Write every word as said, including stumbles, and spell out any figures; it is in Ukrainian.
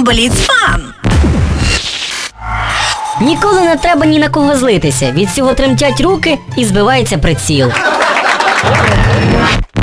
Бліцфан! Ніколи не треба ні на кого злитися. Від цього тремтять руки і збивається приціл.